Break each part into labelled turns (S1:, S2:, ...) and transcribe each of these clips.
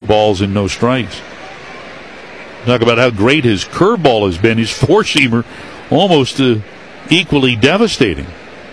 S1: balls and no strikes. Talk about how great his curveball has been. His four-seamer almost equally devastating.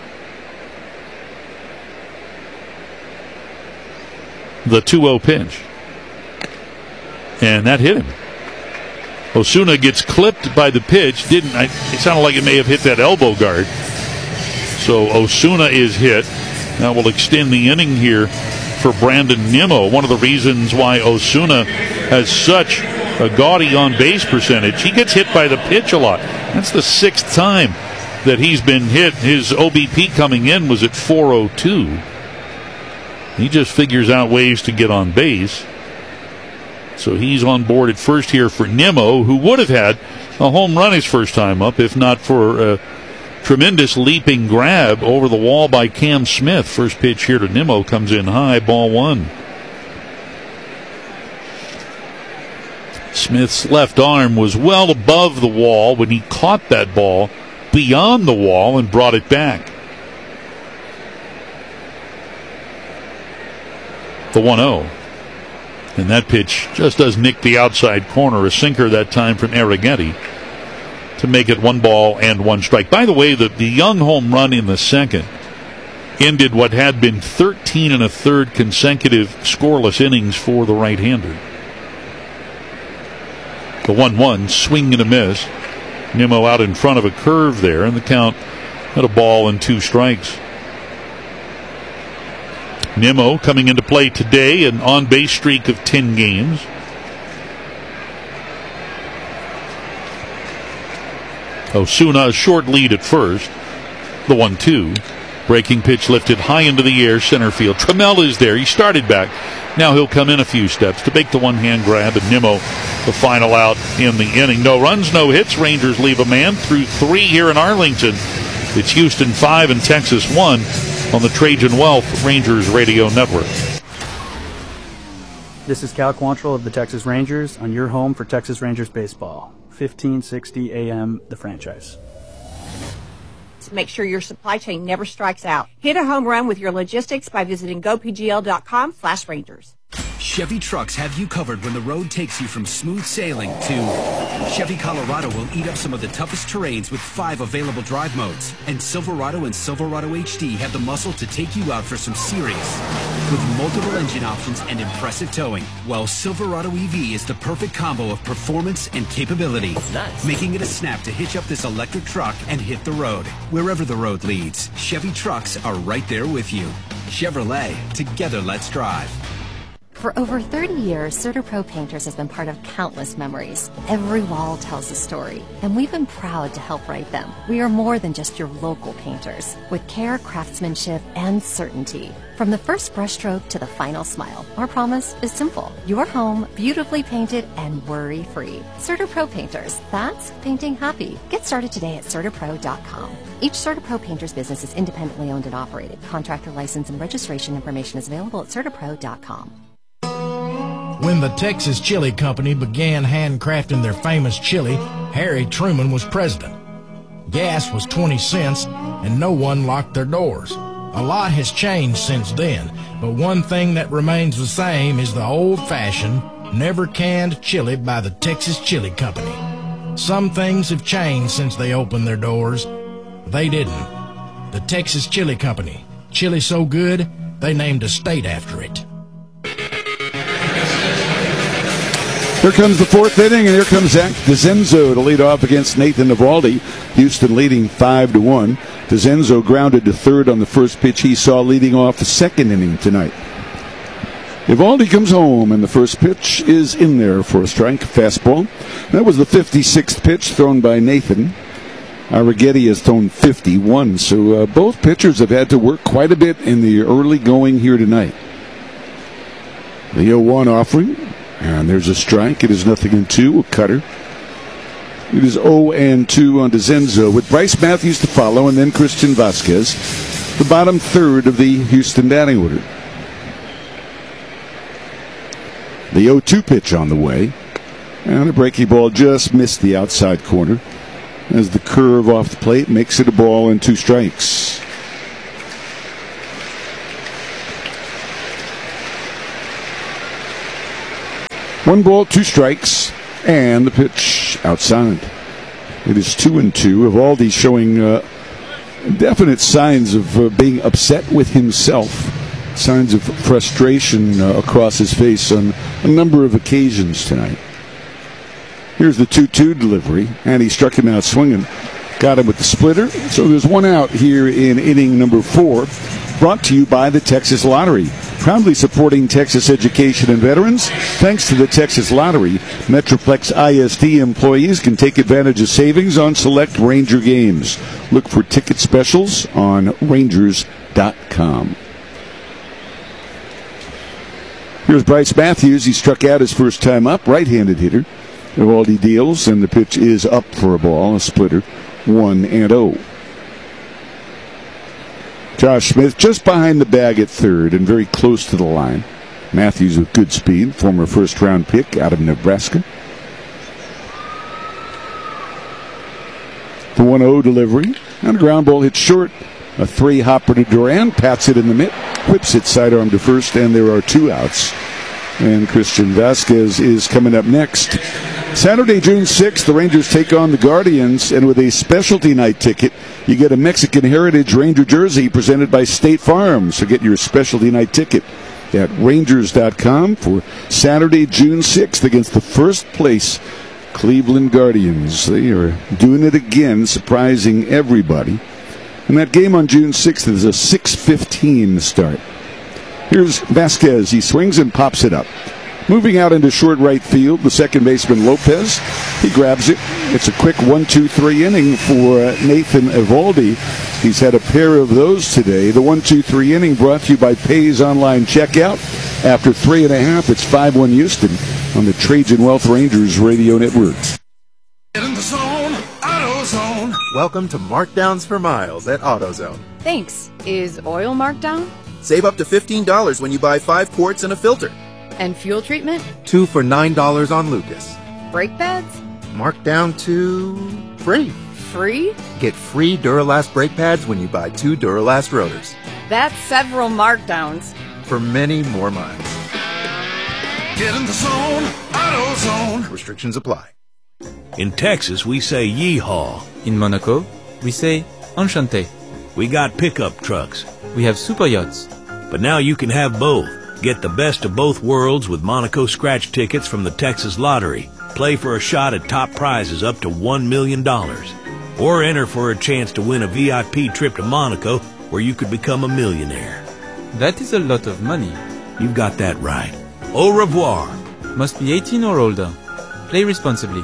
S1: The 2-0 pitch. And that hit him. Osuna gets clipped by the pitch. It sounded like it may have hit that elbow guard. So Osuna is hit. That will extend the inning here for Brandon Nimmo. One of the reasons why Osuna has such a gaudy on-base percentage. He gets hit by the pitch a lot. That's the 6th time that he's been hit. His OBP coming in was at 402. He just figures out ways to get on base. So he's on board at first here for Nimmo, who would have had a home run his first time up if not for a tremendous leaping grab over the wall by Cam Smith. First pitch here to Nimmo comes in high, ball 1. Smith's left arm was well above the wall when he caught that ball beyond the wall and brought it back. The 1-0. And that pitch just does nick the outside corner. A sinker that time from Arrighetti to make it 1 ball and 1 strike. By the way, the Young home run in the second ended what had been 13 1/3 consecutive scoreless innings for the right-hander. The 1-1, swing and a miss. Nimmo out in front of a curve there, and the count at a ball and 2 strikes. Nimmo coming into play today, an on-base streak of 10 games. Osuna a short lead at first. The 1-2. Breaking pitch lifted high into the air, center field. Trammell is there. He started back. Now he'll come in a few steps to make the one-hand grab, and Nimmo the final out in the inning. No runs, no hits. Rangers leave a man through 3 here in Arlington. It's Houston 5 and Texas 1 on the Trajan Wealth Rangers Radio Network.
S2: This is Cal Quantrill of the Texas Rangers on your home for Texas Rangers baseball. 1560 AM, The Franchise.
S3: Make sure your supply chain never strikes out. Hit a home run with your logistics by visiting gopgl.com/Rangers.
S4: Chevy trucks have you covered when the road takes you from smooth sailing to Chevy Colorado will eat up some of the toughest terrains with 5 available drive modes. And Silverado and Silverado HD have the muscle to take you out for some serious. With multiple engine options and impressive towing, while Silverado EV is the perfect combo of performance and capability. Nice. Making it a snap to hitch up this electric truck and hit the road. Wherever the road leads, Chevy trucks are right there with you. Chevrolet, together let's drive.
S5: For over 30 years, CertaPro Painters has been part of countless memories. Every wall tells a story, and we've been proud to help write them. We are more than just your local painters, with care, craftsmanship, and certainty. From the first brushstroke to the final smile, our promise is simple. Your home, beautifully painted and worry-free. CertaPro Painters, that's painting happy. Get started today at CertaPro.com. Each CertaPro Painters business is independently owned and operated. Contractor license and registration information is available at CertaPro.com.
S6: When the Texas Chili Company began handcrafting their famous chili, Harry Truman was president. Gas was 20 cents, and no one locked their doors. A lot has changed since then, but one thing that remains the same is the old-fashioned, never-canned chili by the Texas Chili Company. Some things have changed since they opened their doors. They didn't. The Texas Chili Company. Chili so good, they named a state after it.
S7: Here comes the 4th inning, and here comes Zach DeZenzo to lead off against Nathan Eovaldi. Houston leading 5-1. DeZenzo grounded to third on the first pitch he saw leading off the 2nd inning tonight. Eovaldi comes home, and the first pitch is in there for a strike, fastball. That was the 56th pitch thrown by Nathan. Arrighetti has thrown 51, so both pitchers have had to work quite a bit in the early going here tonight. The 0-1 offering. And there's a strike. It is 0-2, a cutter. It is 0-2 on DeZenzo with Bryce Matthews to follow, and then Christian Vasquez, the bottom third of the Houston batting order. The 0-2 pitch on the way, and the breaking ball just missed the outside corner as the curve off the plate makes it a ball and 2 strikes. 1 ball, 2 strikes, and the pitch outside. It is 2-2. Eovaldi showing definite signs of being upset with himself. Signs of frustration across his face on a number of occasions tonight. Here's the 2-2 delivery, and he struck him out swinging. Got him with the splitter. So there's 1 out here in inning number 4. Brought to you by the Texas Lottery. Proudly supporting Texas education and veterans. Thanks to the Texas Lottery, Metroplex ISD employees can take advantage of savings on select Ranger games. Look for ticket specials on Rangers.com. Here's Bryce Matthews. He struck out his first time up. Right-handed hitter. Eovaldi deals, and the pitch is up for a ball. A splitter. 1-0. Josh Smith just behind the bag at third and very close to the line. Matthews with good speed, former first-round pick out of Nebraska. The 1-0 delivery, and a ground ball hit short. A 3-hopper to Duran, pats it in the mitt, whips it sidearm to first, and there are 2 outs. And Christian Vasquez is coming up next. Saturday, June 6th, the Rangers take on the Guardians, and with a specialty night ticket, you get a Mexican Heritage Ranger jersey presented by State Farm. So get your specialty night ticket at Rangers.com for Saturday, June 6th against the first place Cleveland Guardians. They are doing it again, surprising everybody. And that game on June 6th is a 6:15 start. Here's Vasquez. He swings and pops it up. Moving out into short right field, the second baseman Lopez. He grabs it. It's a quick 1-2-3 inning for Nathan Eovaldi. He's had a pair of those today. The 1-2-3 inning brought to you by Pays Online Checkout. After 3.5, it's 5-1 Houston on the Trajan Wealth Rangers radio network.
S8: Get in the zone, AutoZone.
S9: Welcome to Markdowns for Miles at AutoZone.
S10: Thanks. Is oil marked down?
S9: Save up to $15 when you buy 5 quarts and a filter.
S10: And fuel treatment?
S9: 2 for $9 on Lucas.
S10: Brake pads?
S9: Marked down to free.
S10: Free?
S9: Get free Duralast brake pads when you buy 2 Duralast rotors.
S10: That's several markdowns.
S9: For many more miles.
S8: Get in the zone, AutoZone.
S9: Restrictions apply.
S11: In Texas, we say yeehaw.
S12: In Monaco, we say enchanté.
S11: We got pickup trucks.
S12: We have super yachts.
S11: But now you can have both. Get the best of both worlds with Monaco scratch tickets from the Texas Lottery. Play for a shot at top prizes up to $1 million. Or enter for a chance to win a VIP trip to Monaco where you could become a millionaire.
S12: That is a lot of money.
S11: You've got that right. Au revoir.
S12: Must be 18 or older. Play responsibly.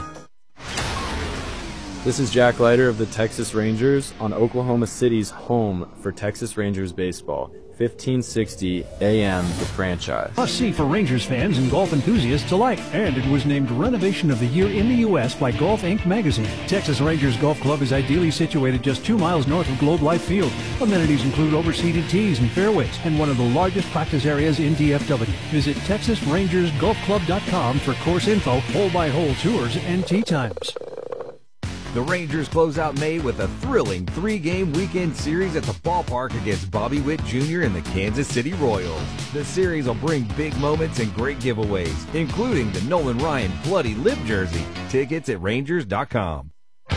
S13: This is Jack Leiter of the Texas Rangers on Oklahoma City's home for Texas Rangers baseball. 1560 AM, the franchise.
S14: Must see for Rangers fans and golf enthusiasts alike. And it was named Renovation of the Year in the U.S. by Golf Inc. magazine. Texas Rangers Golf Club is ideally situated just 2 miles north of Globe Life Field. Amenities include overseated tees and fairways and one of the largest practice areas in DFW. Visit TexasRangersGolfClub.com for course info, hole-by-hole tours, and tee times.
S15: The Rangers close out May with a thrilling 3-game weekend series at the ballpark against Bobby Witt Jr. and the Kansas City Royals. The series will bring big moments and great giveaways, including the Nolan Ryan Bloody Lip jersey. Tickets at Rangers.com.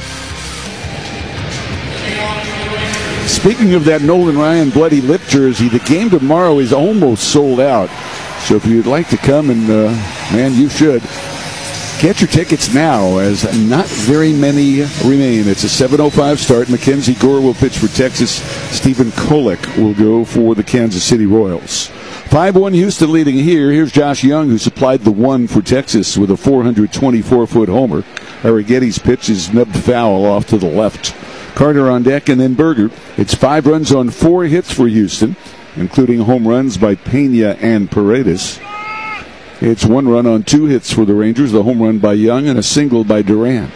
S7: Speaking of that Nolan Ryan Bloody Lip jersey, the game tomorrow is almost sold out. So if you'd like to come, and man, you should. Get your tickets now, as not very many remain. It's a 7:05 start. Mackenzie Gore will pitch for Texas. Stephen Kolek will go for the Kansas City Royals. 5-1 Houston leading here. Here's Josh Young, who supplied the 1 for Texas with a 424-foot homer. Arrigetti's pitch is nubbed foul off to the left. Carter on deck, and then Berger. It's 5 runs on 4 hits for Houston, including home runs by Pena and Paredes. It's 1 run on 2 hits for the Rangers, the home run by Young and a single by Duran.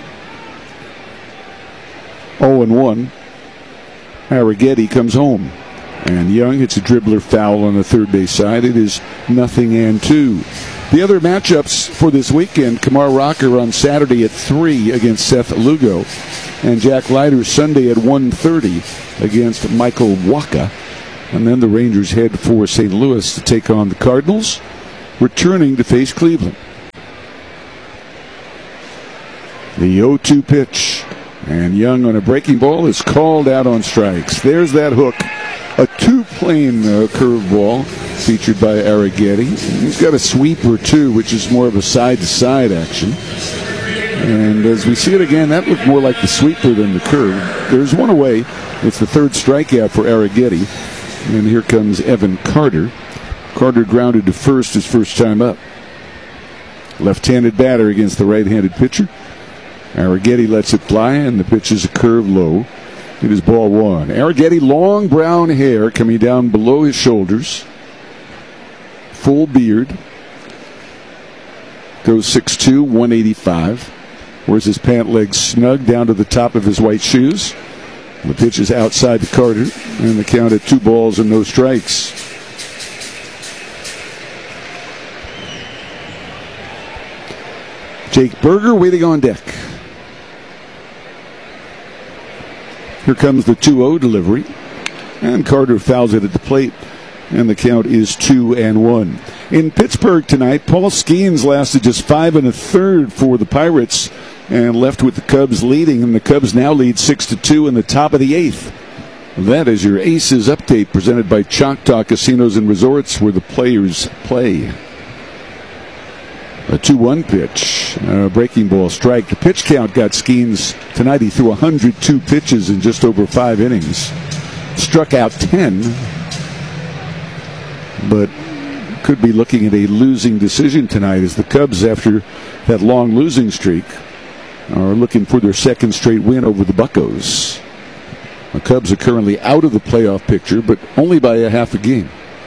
S7: 0-1. Arrighetti comes home, and Young hits a dribbler foul on the third base side. It is 0-2. The other matchups for this weekend: Kamar Rocker on Saturday at 3 against Seth Lugo, and Jack Leiter Sunday at 1:30 against Michael Wacha. And then the Rangers head for St. Louis to take on the Cardinals, returning to face Cleveland. The 0-2 pitch. And Young on a breaking ball is called out on strikes. There's that hook. A two-plane curveball featured by Arrighetti. He's got a sweep or two, which is more of a side-to-side action. And as we see it again, that looked more like the sweeper than the curve. There's one away. It's the third strikeout for Arrighetti. And here comes Evan Carter. Carter grounded to first his first time up. Left-handed batter against the right-handed pitcher. Arrighetti lets it fly, and the pitch is a curve low. It is ball one. Arrighetti, long brown hair coming down below his shoulders. Full beard. Goes 6'2", 185. Wears his pant legs snug down to the top of his white shoes. The pitch is outside to Carter, and the count at 2 balls and no strikes. Jake Burger waiting on deck. Here comes the 2-0 delivery, and Carter fouls it at the plate, and the count is 2-1. In Pittsburgh tonight, Paul Skeens lasted just 5 1/3 for the Pirates and left with the Cubs leading, and the Cubs now lead 6-2 in the top of the 8th. That is your Aces update presented by Choctaw Casinos and Resorts, where the players play. A 2-1 pitch, breaking ball strike. The pitch count got Skeens tonight. He threw 102 pitches in just over 5 innings. Struck out 10, but could be looking at a losing decision tonight as the Cubs, after that long losing streak, are looking for their second straight win over the Buccos. The Cubs are currently out of the playoff picture, but only by a half a game.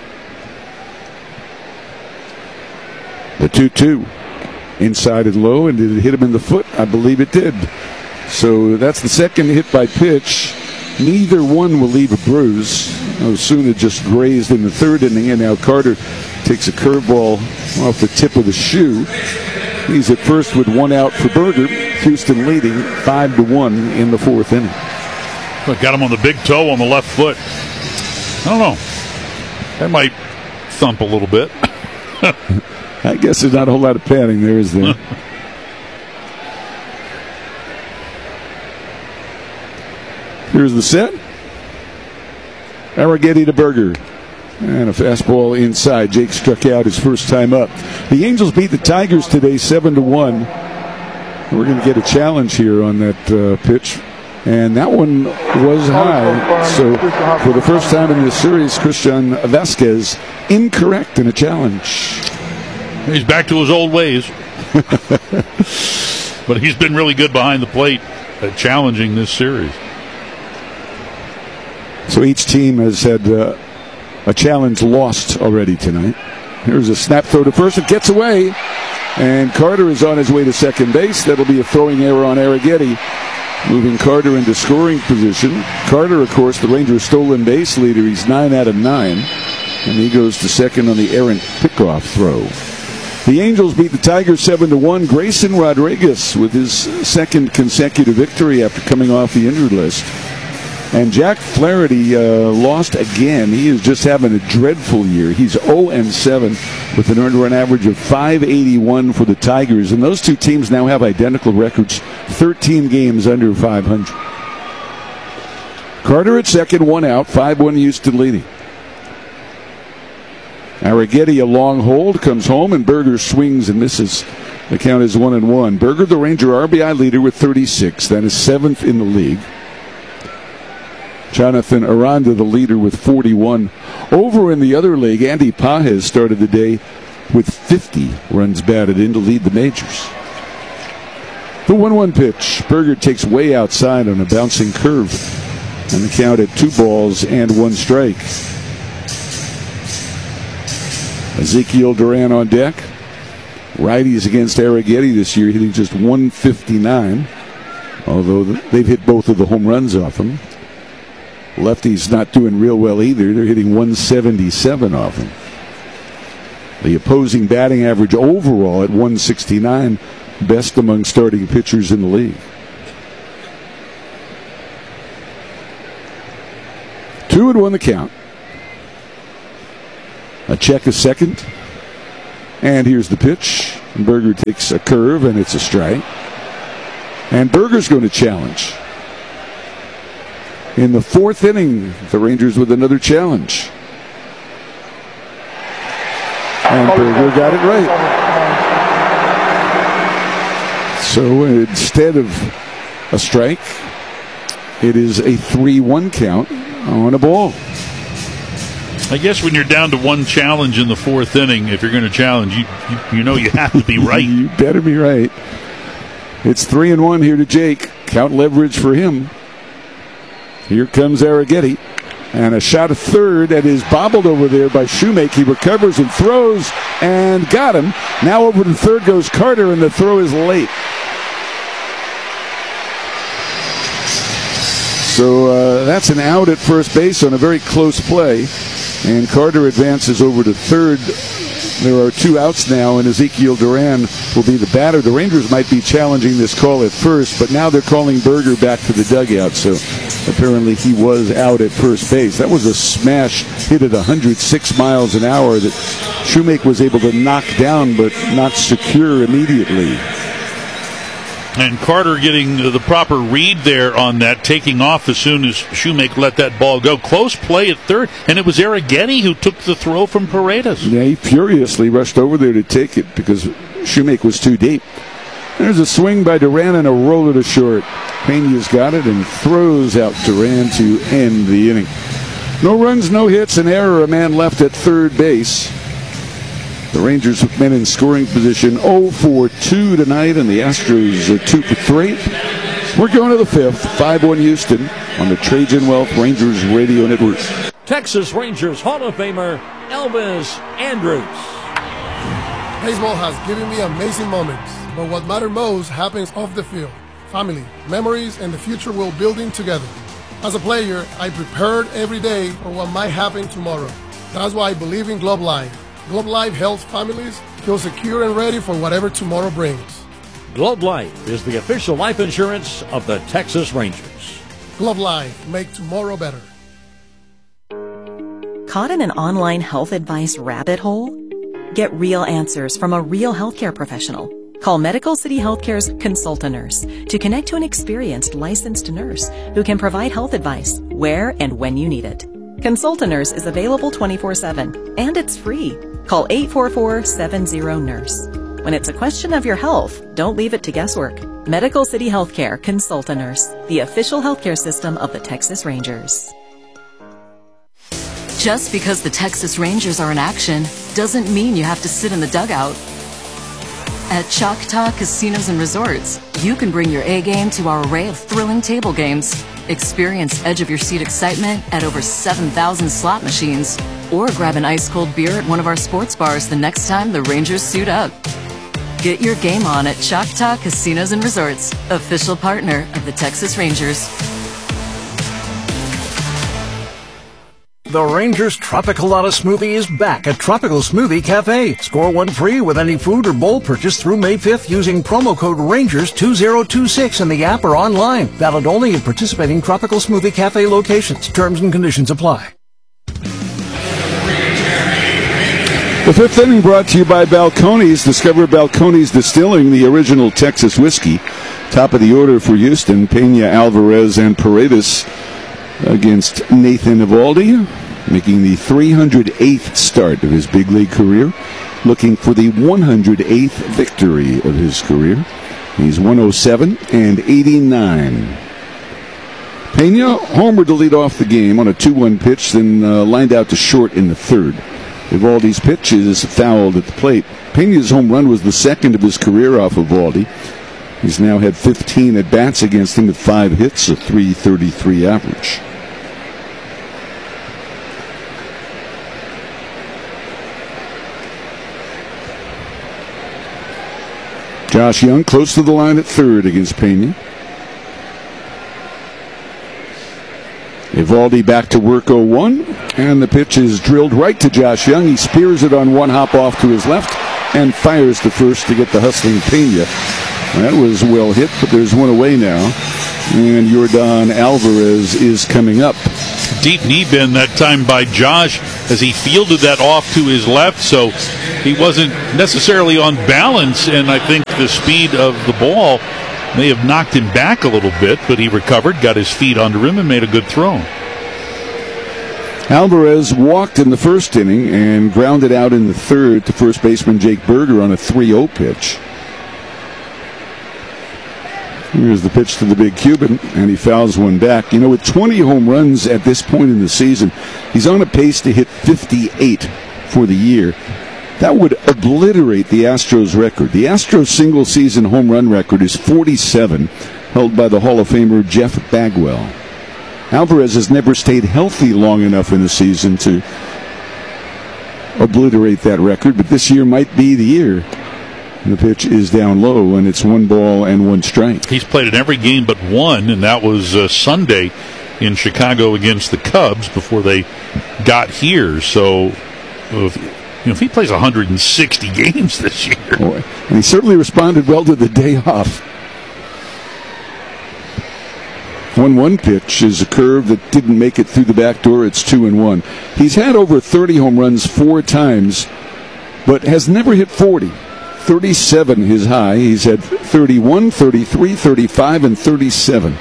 S7: The 2-2. Inside and low, and did it hit him in the foot? I believe it did. So that's the second hit by pitch. Neither one will leave a bruise. Osuna just grazed in the third inning, and now Carter takes a curveball off the tip of the shoe. He's at first with 1 out for Burger. Houston leading 5-1 in the 4th inning.
S1: Well, got him on the big toe on the left foot. I don't know. That might thump a little bit.
S7: I guess there's not a whole lot of padding there, is there? Here's the set. Arrighetti to Burger. And a fastball inside. Jake struck out his first time up. The Angels beat the Tigers today 7-1. We're going to get a challenge here on that pitch. And that one was high. So for the first time in this series, Christian Vasquez incorrect in a challenge.
S1: He's back to his old ways. But he's been really good behind the plate at challenging this series.
S7: So each team has had a challenge lost already tonight. Here's a snap throw to first. It gets away. And Carter is on his way to second base. That'll be a throwing error on Arrighetti, moving Carter into scoring position. Carter, of course, the Rangers' stolen base leader. He's 9 out of 9. And he goes to second on the errant pickoff throw. The Angels beat the Tigers 7-1. Grayson Rodriguez with his second consecutive victory after coming off the injured list. And Jack Flaherty lost again. He is just having a dreadful year. He's 0-7 with an earned run average of .581 for the Tigers. And those two teams now have identical records, 13 games under 500. Carter at second, 1 out, 5-1 Houston leading. Arrighetti, a long hold, comes home, and Burger swings and misses. The count is 1-1. Burger, the Ranger RBI leader with 36. That is 7th in the league. Jonathan Aranda, the leader, with 41. Over in the other league, Andy Pajes started the day with 50 runs batted in to lead the majors. The 1-1 pitch. Burger takes way outside on a bouncing curve. And the count at 2 balls and 1 strike. Ezekiel Duran on deck. Righties against Arrighetti this year, hitting just .159, although they've hit both of the home runs off him. Lefties not doing real well either. They're hitting .177 off him. The opposing batting average overall at .169, best among starting pitchers in the league. 2-1 the count. A check, a second. And here's the pitch. Burger takes a curve, and it's a strike. And Berger's going to challenge. In the fourth inning, the Rangers with another challenge. And Berger got it right. So instead of a strike, it is a 3-1 count on a ball.
S1: I guess when you're down to one challenge in the fourth inning, if you're going to challenge, you know you have to be right.
S7: You better be right. It's 3-1 here to Jake. Count leverage for him. Here comes Arrighetti. And a shot at third that is bobbled over there by Shoemake. He recovers and throws and got him. Now over to third goes Carter, and the throw is late. So that's an out at first base on a very close play. And Carter advances over to third. There are 2 outs now, and Ezekiel Duran will be the batter. The Rangers might be challenging this call at first, but now they're calling Berger back to the dugout. So apparently he was out at first base. That was a smash hit at 106 miles an hour that Shoemake was able to knock down, but not secure immediately.
S1: And Carter getting the proper read there on that, taking off as soon as Shoemake let that ball go. Close play at third, and it was Arrighetti who took the throw from Paredes.
S7: Yeah, he furiously rushed over there to take it because Shoemake was too deep. There's a swing by Duran and a roller to short. Pena's got it and throws out Duran to end the inning. No runs, no hits, an error, a man left at third base. The Rangers have been in scoring position 0-for-2 tonight, and the Astros are 2-for-3. We're going to the fifth, 5-1 Houston on the Trajan Wealth Rangers Radio Network.
S16: Texas Rangers Hall of Famer Elvis Andrus.
S17: Baseball has given me amazing moments, but what matters most happens off the field. Family, memories, and the future we're building together. As a player, I prepared every day for what might happen tomorrow. That's why I believe in Globe Life. Globe Life helps families feel secure and ready for whatever tomorrow brings.
S16: Globe Life is the official life insurance of the Texas Rangers.
S17: Globe Life, make tomorrow better.
S18: Caught in an online health advice rabbit hole? Get real answers from a real healthcare professional. Call Medical City Healthcare's Consult-A-Nurse to connect to an experienced licensed nurse who can provide health advice where and when you need it. Consult-A-Nurse is available 24/7, and it's free. Call 844-70-NURSE. When it's a question of your health, don't leave it to guesswork. Medical City Healthcare Consult-A-Nurse, the official healthcare system of the Texas Rangers.
S19: Just because the Texas Rangers are in action doesn't mean you have to sit in the dugout. At Choctaw Casinos and Resorts, you can bring your A game to our array of thrilling table games. Experience edge-of-your-seat excitement at over 7,000 slot machines. Or grab an ice-cold beer at one of our sports bars the next time the Rangers suit up. Get your game on at Choctaw Casinos and Resorts, official partner of the Texas Rangers.
S20: The Rangers Tropicalata Smoothie is back at Tropical Smoothie Cafe. Score one free with any food or bowl purchase through May 5th using promo code RANGERS2026 in the app or online. Valid only at participating Tropical Smoothie Cafe locations. Terms and conditions apply.
S7: The fifth inning brought to you by Balcones. Discover Balcones Distilling, the original Texas whiskey. Top of the order for Houston, Pena, Alvarez, and Paredes against Nathan Eovaldi, making the 308th start of his big league career, looking for the 108th victory of his career. He's 107 and 89. Pena homered to lead off the game on a 2-1 pitch, then lined out to short in the third. Eovaldi's pitch is fouled at the plate. Pena's home run was the second of his career off Eovaldi. He's now had 15 at-bats against him with 5 hits, a .333 average. Josh Young close to the line at third against Pena. Eovaldi back to work 0-1, and the pitch is drilled right to Josh Young. He spears it on one hop off to his left and fires to first to get the hustling Pena. That was well hit, but there's one away now, and Yordan Alvarez is coming up.
S1: Deep knee bend that time by Josh as he fielded that off to his left, so he wasn't necessarily on balance, and I think the speed of the ball May have knocked him back a little bit, but he recovered, got his feet under him, and made a good throw.
S7: Alvarez walked in the first inning and grounded out in the third to first baseman Jake Berger on a 3-0 pitch. Here's the pitch to the big Cuban, and he fouls one back. You know, with 20 home runs at this point in the season, he's on a pace to hit 58 for the year. That would obliterate the Astros record. The Astros single-season home run record is 47, held by the Hall of Famer Jeff Bagwell. Alvarez has never stayed healthy long enough in the season to obliterate that record, but this year might be the year. The pitch is down low, and it's 1 ball and 1 strike.
S1: He's played in every game but one, and that was Sunday in Chicago against the Cubs before they got here. So, if he plays 160 games this year.
S7: Boy. And he certainly responded well to the day off. 1-1 pitch is a curve that didn't make it through the back door. It's 2-1. He's had over 30 home runs 4 times, but has never hit 40. 37 his high. He's had 31, 33, 35, and 37.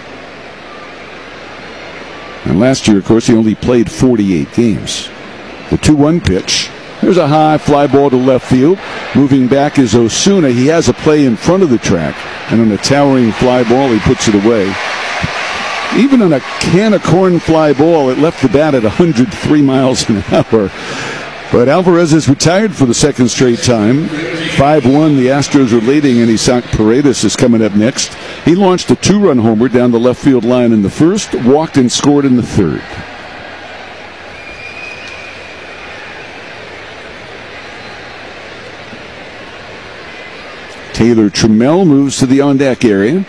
S7: And last year, of course, he only played 48 games. The 2-1 pitch. There's a high fly ball to left field. Moving back is Osuna. He has a play in front of the track. And on a towering fly ball, he puts it away. Even on a can of corn fly ball, it left the bat at 103 miles an hour. But Alvarez is retired for the second straight time. 5-1, the Astros are leading, and Isaac Paredes is coming up next. He launched a 2-run homer down the left field line in the first, walked and scored in the third. Taylor Trammell moves to the on-deck area.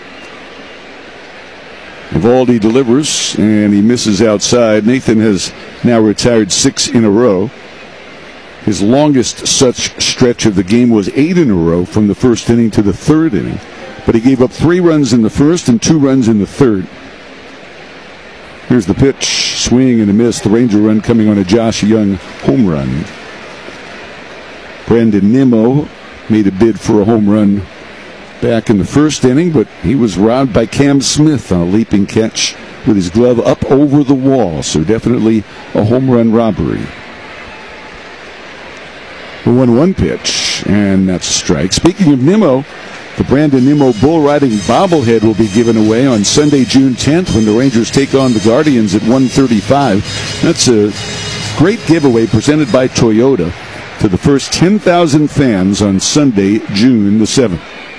S7: Eovaldi delivers, and he misses outside. Nathan has now retired 6 in a row. His longest such stretch of the game was 8 in a row from the first inning to the third inning. But he gave up 3 runs in the first and 2 runs in the third. Here's the pitch, swing and a miss. The Ranger run coming on a Josh Young home run. Brandon Nimmo made a bid for a home run back in the first inning, but he was robbed by Cam Smith on a leaping catch with his glove up over the wall. So definitely a home run robbery. The 1-1 pitch, and that's a strike. Speaking of Nimmo, the Brandon Nimmo bull riding bobblehead will be given away on Sunday, June 10th, when the Rangers take on the Guardians at 1:35. That's a great giveaway presented by Toyota to the first 10,000 fans on Sunday, June the 7th.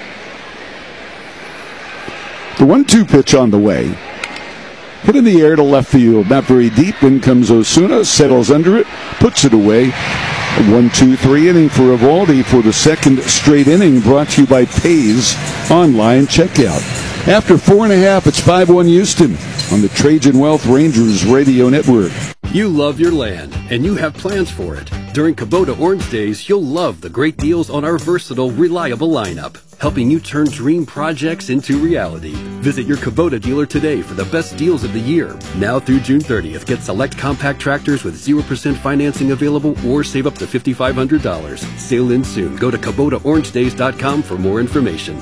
S7: The 1-2 pitch on the way. Hit in the air to left field, not very deep. In comes Osuna, settles under it, puts it away. A 1-2-3 inning for Eovaldi for the second straight inning, brought to you by Pays Online Checkout. After 4.5, it's 5-1 Houston on the Trajan Wealth Rangers Radio Network.
S21: You love your land, and you have plans for it. During Kubota Orange Days, you'll love the great deals on our versatile, reliable lineup, helping you turn dream projects into reality. Visit your Kubota dealer today for the best deals of the year. Now through June 30th, get select compact tractors with 0% financing available or save up to $5,500. Sale ends soon. Go to KubotaOrangeDays.com for more information.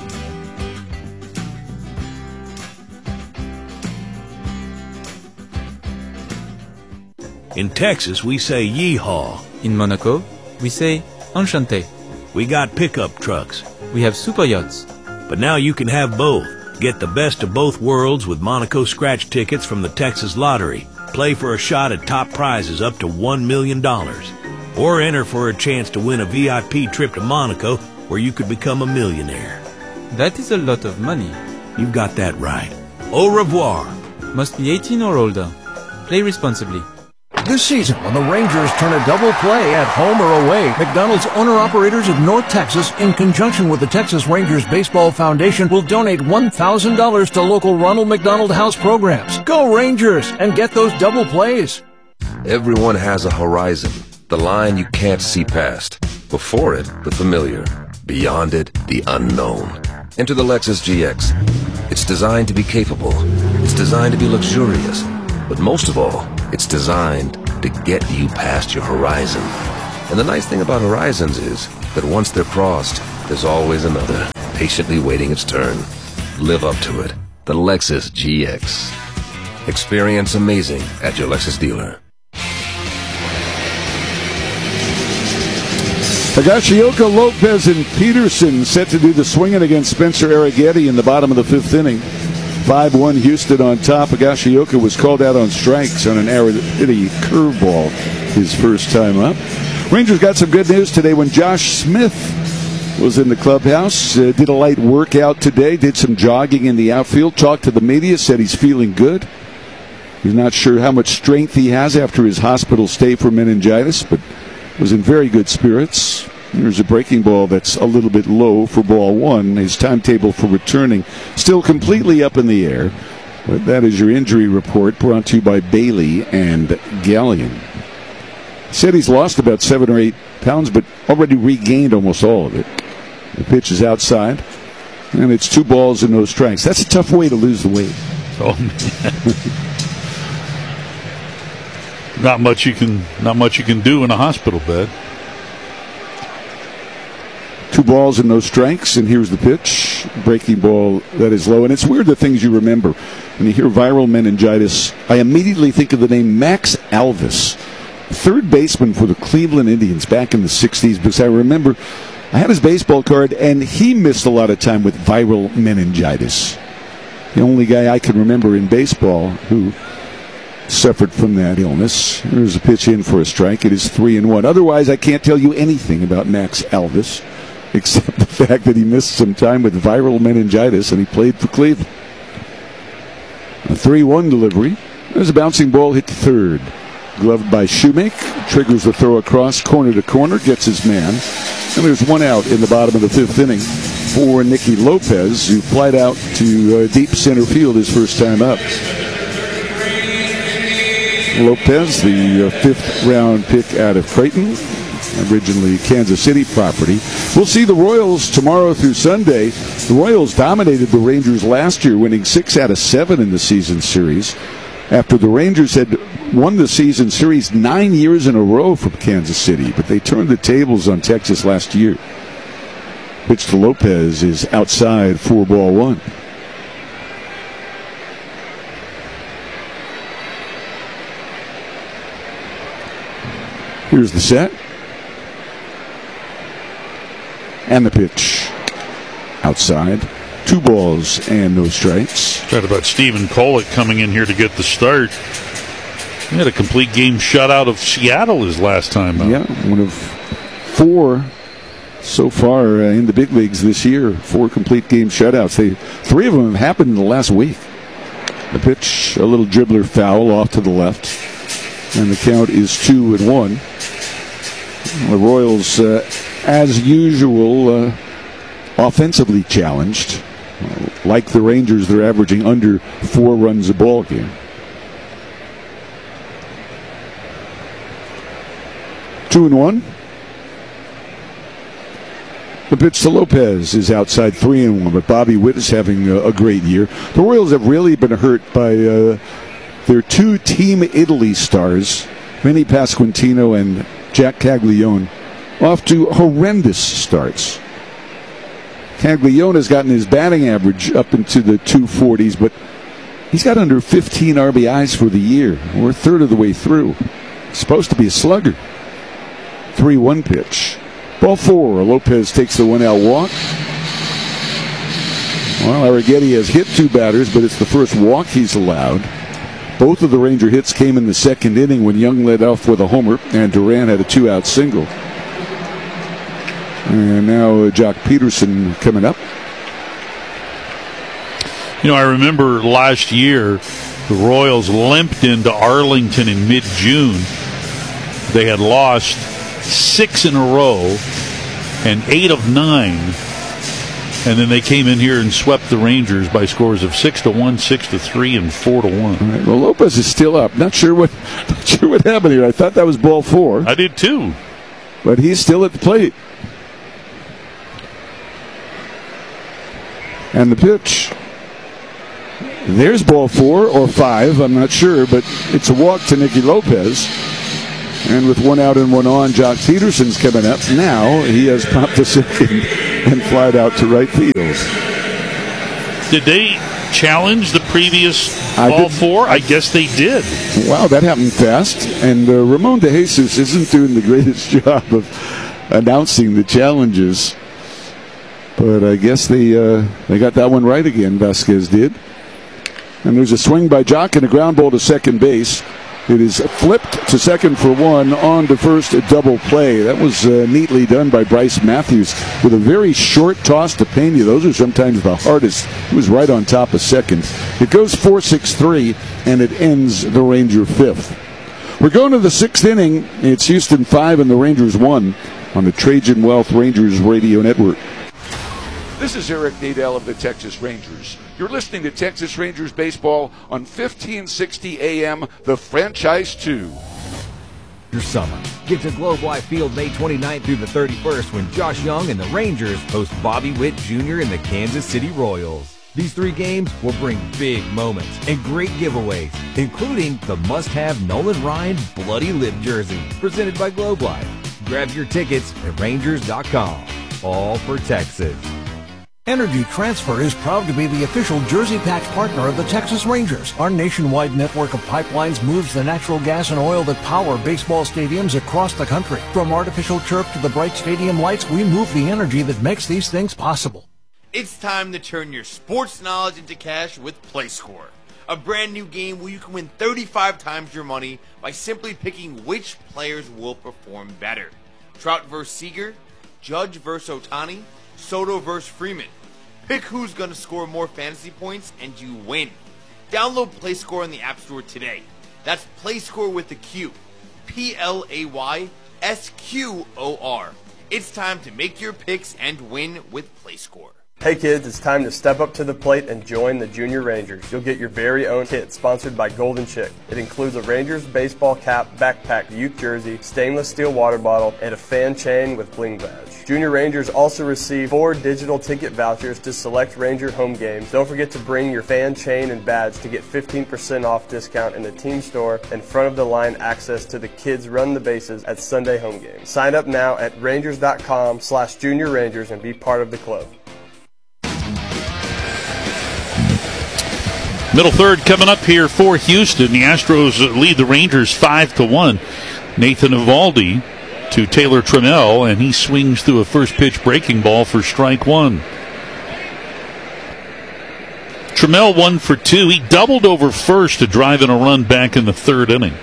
S11: In Texas, we say yeehaw.
S12: In Monaco, we say enchanté.
S11: We got pickup trucks.
S12: We have super yachts.
S11: But now you can have both. Get the best of both worlds with Monaco scratch tickets from the Texas Lottery. Play for a shot at top prizes up to $1 million. Or enter for a chance to win a VIP trip to Monaco where you could become a millionaire.
S12: That is a lot of money.
S11: You've got that right. Au revoir.
S12: Must be 18 or older. Play responsibly.
S20: This season, when the Rangers turn a double play at home or away, McDonald's owner-operators of North Texas, in conjunction with the Texas Rangers Baseball Foundation, will donate $1,000 to local Ronald McDonald House programs. Go Rangers and get those double plays.
S22: Everyone has a horizon, the line you can't see past. Before it, the familiar. Beyond it, the unknown. Enter the Lexus GX. It's designed to be capable. It's designed to be luxurious. But most of all, it's designed to get you past your horizon. And the nice thing about horizons is that once they're crossed, there's always another, patiently waiting its turn. live up to it. The Lexus GX. Experience amazing at your Lexus dealer.
S7: Higashioka, Lopez, and Peterson set to do the swinging against Spencer Arrighetti in the bottom of the fifth inning. 5-1 Houston on top. Higashioka was called out on strikes on an Arrighetti curveball his first time up. Rangers got some good news today when Josh Smith was in the clubhouse. Did a light workout today, did some jogging in the outfield, talked to the media, said he's feeling good. He's not sure how much strength he has after his hospital stay for meningitis, but was in very good spirits. There's a breaking ball that's a little bit low for ball one. His timetable for returning still completely up in the air. But that is your injury report brought to you by Bailey and Gallion. Said he's lost about 7 or 8 pounds, but already regained almost all of it. The pitch is outside, and it's 2 balls and no strikes. That's a tough way to lose the weight.
S1: Oh, man. Not much you can do in a hospital bed.
S7: 2 balls and no strikes, and here's the pitch. Breaking ball that is low. And it's weird the things you remember. When you hear viral meningitis, I immediately think of the name Max Alvis, third baseman for the Cleveland Indians back in the 60s, because I remember I had his baseball card, and he missed a lot of time with viral meningitis. The only guy I can remember in baseball who suffered from that illness. There's a pitch in for a strike. It is 3-1. Otherwise, I can't tell you anything about Max Alvis, except the fact that he missed some time with viral meningitis, and he played for Cleveland. A 3-1 delivery. There's a bouncing ball hit to third. Gloved by Shoemake. Triggers the throw across, corner to corner, gets his man. And there's 1 out in the bottom of the fifth inning for Nicky Lopez, who flied out to deep center field his first time up. Lopez, the 5th round pick out of Creighton, originally Kansas City property. We'll see the Royals tomorrow through Sunday. The Royals dominated the Rangers last year, winning 6 out of 7 in the season series, after the Rangers had won the season series 9 years in a row from Kansas City, but they turned the tables on Texas last year. Pitch to Lopez is outside for ball 1. Here's the set. And the pitch. Outside. 2 balls and no strikes.
S1: Talked about Stephen Kolek coming in here to get the start. He had a complete game shutout of Seattle his last time out.
S7: Yeah, one of 4 so far in the big leagues this year. 4 complete game shutouts. 3 of them have happened in the last week. The pitch, a little dribbler foul off to the left. And the count is 2-1. The Royals, as usual, offensively challenged. Like the Rangers, they're averaging under 4 runs a ball game. 2-1. The pitch to Lopez is outside 3-1, but Bobby Witt is having a great year. The Royals have really been hurt by their 2 Team Italy stars, Vinny Pasquantino and Jack Caglione, off to horrendous starts. Caglione has gotten his batting average up into the 240s, but he's got under 15 RBIs for the year. We're a third of the way through. He's supposed to be a slugger. 3-1 pitch. Ball 4. Lopez takes the 1-out walk. Well, Arrighetti has hit 2 batters, but it's the first walk he's allowed. Both of the Ranger hits came in the second inning when Young led off with a homer and Duran had a 2-out single. And now Jock Peterson coming up.
S1: You know, I remember last year the Royals limped into Arlington in mid-June. They had lost 6 in a row and 8 of 9. And then they came in here and swept the Rangers by scores of 6-1, 6-3, and 4-1.
S7: All right, well, Lopez is still up. Not sure what happened here. I thought that was ball 4.
S1: I did too.
S7: But he's still at the plate. And the pitch. There's ball 4 or 5, I'm not sure, but it's a walk to Nicky Lopez. And with 1 out and 1 on, Jock Peterson's coming up. Now he has popped the second and flied out to right field.
S1: Did they challenge the previous all four? I guess they did.
S7: Wow, that happened fast. And Ramon De Jesus isn't doing the greatest job of announcing the challenges. But I guess they got that one right again, Vasquez did. And there's a swing by Jock and a ground ball to second base. It is flipped to second for one, on to first, a double play. That was neatly done by Bryce Matthews with a very short toss to Pena. Those are sometimes the hardest. He was right on top of second. It goes 4-6-3, and it ends the Ranger fifth. We're going to the sixth inning. It's Houston 5 and the Rangers 1 on the Trajan Wealth Rangers Radio Network.
S2: This is Eric Nadel of the Texas Rangers. You're listening to Texas Rangers baseball on 1560 AM, the franchise 2.
S15: Your summer. Get to Globe Life Field May 29th through the 31st when Josh Young and the Rangers host Bobby Witt Jr. and the Kansas City Royals. These 3 games will bring big moments and great giveaways, including the must-have Nolan Ryan Bloody Lip jersey, presented by Globe Life. Grab your tickets at Rangers.com. All for Texas.
S20: Energy Transfer is proud to be the official Jersey Patch partner of the Texas Rangers. Our nationwide network of pipelines moves the natural gas and oil that power baseball stadiums across the country. From artificial turf to the bright stadium lights, we move the energy that makes these things possible.
S3: It's time to turn your sports knowledge into cash with PlayScore, a brand new game where you can win 35 times your money by simply picking which players will perform better. Trout versus Seager, Judge versus Ohtani, Soto versus Freeman. Pick who's going to score more fantasy points and you win. Download PlayScore in the App Store today. That's PlayScore with the Q. PLAYSQOR. It's time to make your picks and win with PlayScore.
S23: Hey kids, it's time to step up to the plate and join the Junior Rangers. You'll get your very own kit sponsored by Golden Chick. It includes a Rangers baseball cap, backpack, youth jersey, stainless steel water bottle, and a fan chain with bling badge. Junior Rangers also receive 4 digital ticket vouchers to select Ranger home games. Don't forget to bring your fan chain and badge to get 15% off discount in the team store and front of the line access to the kids run the bases at Sunday home games. Sign up now at Rangers.com/Junior Rangers and be part of the club.
S1: Middle third coming up here for Houston. The Astros lead the Rangers 5-1. Nathan Eovaldi to Taylor Trammell, and he swings through a first pitch breaking ball for strike one. Trammell 1 for 2. He doubled over first to drive in a run back in the third inning.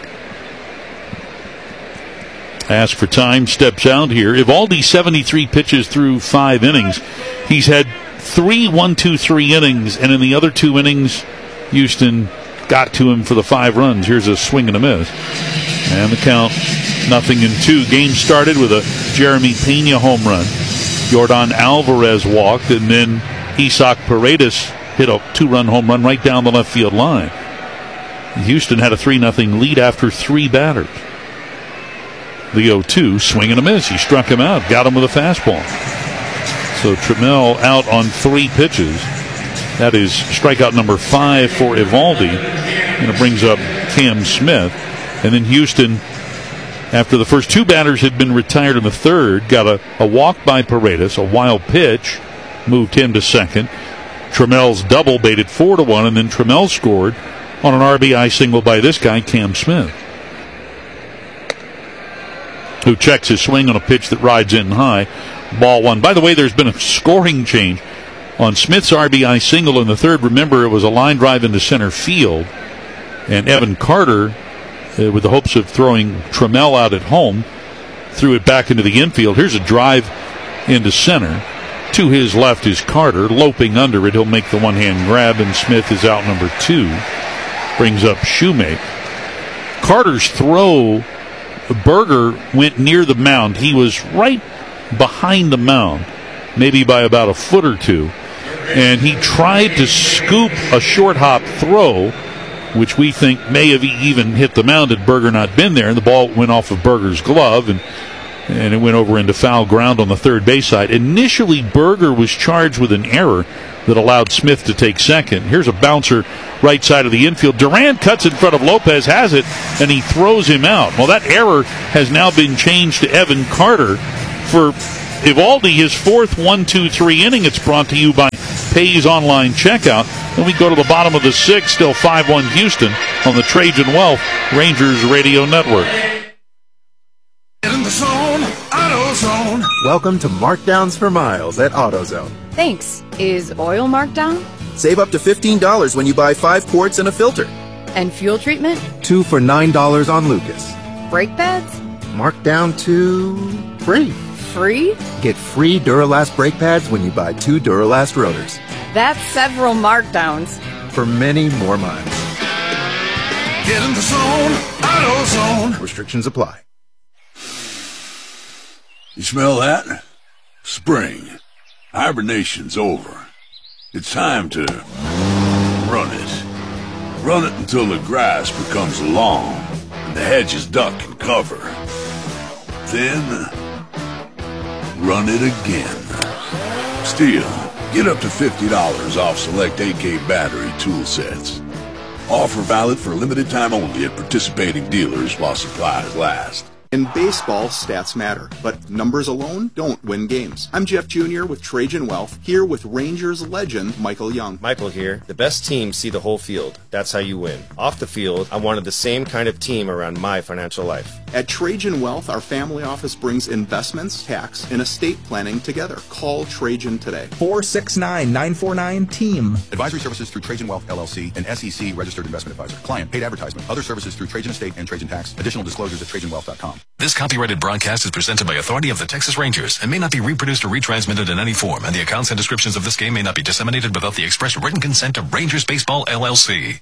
S1: Ask for time, steps out here. Eovaldi 73 pitches through 5 innings. He's had 3 1-2-3 innings, and in the other 2 innings, Houston got to him for the 5 runs. Here's a swing and a miss. And the count, 0-2. Game started with a Jeremy Pena home run. Yordan Alvarez walked, and then Isaac Paredes hit a 2-run home run right down the left field line. Houston had a 3-0 lead after 3 batters. The 0-2, swing and a miss. He struck him out, got him with a fastball. So Trammell out on 3 pitches. That is strikeout number 5 for Eovaldi. And it brings up Cam Smith. And then Houston, after the first 2 batters had been retired in the third, got a walk by Paredes, a wild pitch, moved him to second. Trammell's double baited 4-1, and then Trammell scored on an RBI single by this guy, Cam Smith, who checks his swing on a pitch that rides in high. Ball 1. By the way, there's been a scoring change on Smith's RBI single in the third. Remember, it was a line drive into center field, and Evan Carter, with the hopes of throwing Trammell out at home, threw it back into the infield. Here's a drive into center. To his left is Carter, loping under it. He'll make the one-hand grab, and Smith is out number 2. Brings up Shoemake. Carter's throw, Berger went near the mound. He was right behind the mound, maybe by about a foot or 2. And he tried to scoop a short hop throw, which we think may have even hit the mound had Berger not been there. And the ball went off of Berger's glove, and it went over into foul ground on the third base side. Initially, Berger was charged with an error that allowed Smith to take second. Here's a bouncer right side of the infield. Durant cuts in front of Lopez, has it, and he throws him out. Well, that error has now been changed to Evan Carter for Eovaldi, his 4th 1-2-3 inning. It's brought to you by Pays online checkout. Then we go to the bottom of the 6th, still 5-1 Houston on the Trajan Wealth Rangers Radio Network.
S8: Get in the zone, AutoZone.
S9: Welcome to Markdowns for Miles at AutoZone.
S10: Thanks. Is oil marked down?
S9: Save up to $15 when you buy 5 quarts and a filter.
S10: And fuel treatment?
S9: 2 for $9 on Lucas.
S10: Brake pads?
S9: Marked down to free.
S10: Free?
S9: Get free Duralast brake pads when you buy 2 Duralast rotors.
S10: That's several markdowns.
S9: For many more miles.
S8: Get in the zone, AutoZone.
S9: Restrictions apply.
S4: You smell that? Spring. Hibernation's over. It's time to run it. Run it until the grass becomes long and the hedges duck and cover. Then, run it again. Still, get up to $50 off select AK battery tool sets. Offer valid for a limited time only at participating dealers while supplies last.
S5: In baseball, stats matter, but numbers alone don't win games. I'm Jeff Jr. with Trajan Wealth, here with Rangers legend Michael Young.
S6: Michael here. The best teams see the whole field. That's how you win. Off the field, I wanted the same kind of team around my financial life.
S5: At Trajan Wealth, our family office brings investments, tax, and estate planning together. Call Trajan today.
S24: 469-949-TEAM.
S25: Advisory services through Trajan Wealth, LLC, an SEC registered investment advisor. Client paid advertisement. Other services through Trajan Estate and Trajan Tax. Additional disclosures at TrajanWealth.com.
S26: This copyrighted broadcast is presented by authority of the Texas Rangers and may not be reproduced or retransmitted in any form, and the accounts and descriptions of this game may not be disseminated without the express written consent of Rangers Baseball, LLC.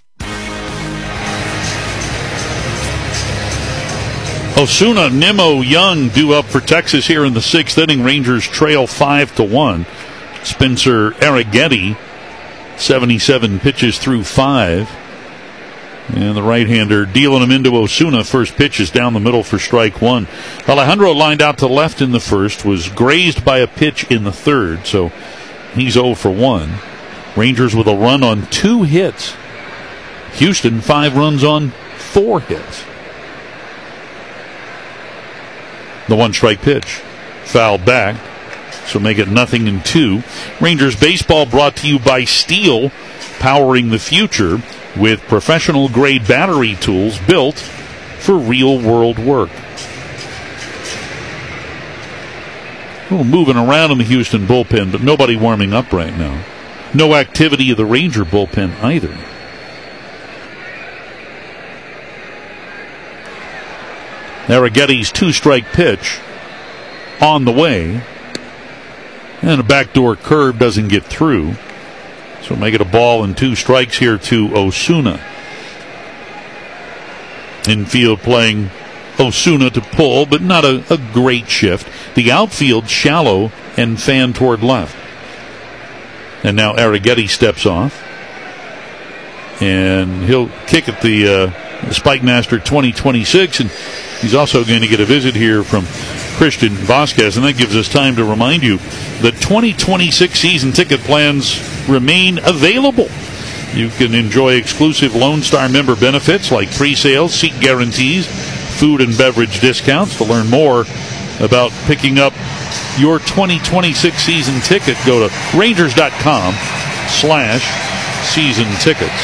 S1: Osuna, Nimmo, Young due up for Texas here in the 6th inning. Rangers trail 5-1. Spencer Arrighetti, 77 pitches through 5. And the right-hander dealing him into Osuna. First pitch is down the middle for strike 1. Alejandro lined out to left in the first, was grazed by a pitch in the 3rd, so he's 0 for 1. Rangers with a run on 2 hits. Houston 5 runs on 4 hits. The 1-strike pitch. Fouled back, so make it 0-2. Rangers baseball brought to you by Steel, powering the future with professional-grade battery tools built for real-world work. A little moving around in the Houston bullpen, but nobody warming up right now. No activity of the Ranger bullpen either. Arrighetti's 2-strike pitch on the way. And a backdoor curve doesn't get through. So make it a ball and 2 strikes here to Osuna. Infield playing Osuna to pull, but not a great shift. The outfield shallow and fan toward left. And now Arrighetti steps off. And he'll kick at the Spike Master 2026. And he's also going to get a visit here from Christian Vasquez. And that gives us time to remind you the 2026 season ticket plans remain available. You can enjoy exclusive Lone Star member benefits like pre-sales, seat guarantees, food and beverage discounts. To learn more about picking up your 2026 season ticket, go to Rangers.com/season tickets.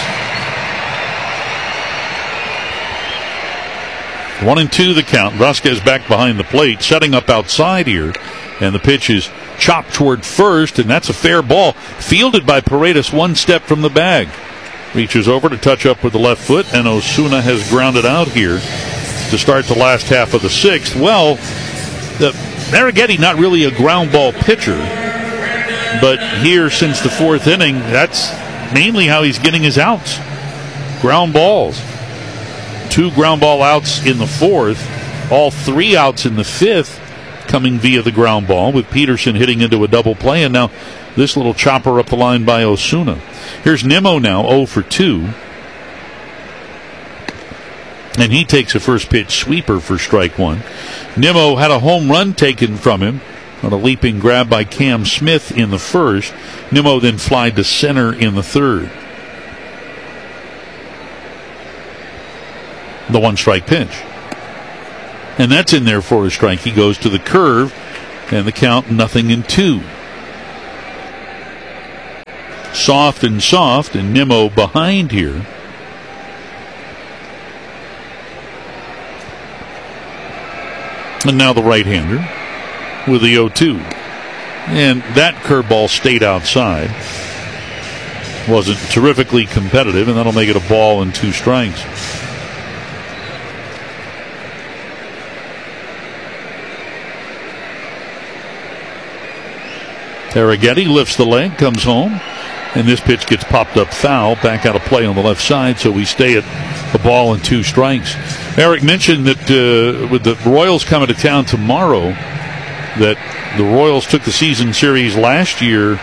S1: 1-2 the count. Vasquez back behind the plate, setting up outside here. And the pitch is chopped toward first, and that's a fair ball. Fielded by Paredes 1 step from the bag. Reaches over to touch up with the left foot, and Osuna has grounded out here to start the last half of the 6th. Well, Arrighetti not really a ground ball pitcher, but here since the 4th inning, that's mainly how he's getting his outs. Ground balls. 2 ground ball outs in the 4th, all 3 outs in the 5th coming via the ground ball, with Peterson hitting into a double play, and now this little chopper up the line by Osuna. Here's Nimmo now, 0 for 2. And he takes a first pitch sweeper for strike 1. Nimmo had a home run taken from him on a leaping grab by Cam Smith in the 1st. Nimmo then flied to center in the 3rd. The 1-strike pitch. And that's in there for a strike. He goes to the curve, and the count 0-2. soft, and Nimmo behind here. And now the right-hander with the 0-2. And that curveball stayed outside. Wasn't terrifically competitive, and that'll make it a ball and 2 strikes. Arrighetti lifts the leg, comes home, and this pitch gets popped up foul, back out of play on the left side, so we stay at a ball and 2 strikes. Eric mentioned that with the Royals coming to town tomorrow, that the Royals took the season series last year